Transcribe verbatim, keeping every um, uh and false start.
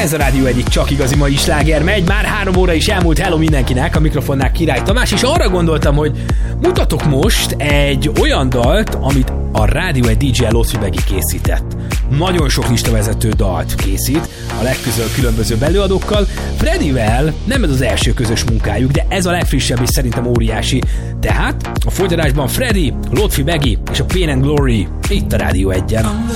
Ez a Rádió egyik csak igazi mai sláger megy, már három óra is elmúlt. Hello mindenkinek, a mikrofonnál Király Tamás, és arra gondoltam, hogy mutatok most egy olyan dalt, amit a Rádió egy dé dzsé Lotfi Begi készített. Nagyon sok listavezető dalt készít, a legközelebb különböző előadókkal. Fredivel nem ez az első közös munkájuk, de ez a legfrissebb és szerintem óriási. Tehát a folytatásban Fredi, Lotfi Begi és a Pain and Glory itt a Rádió egyen.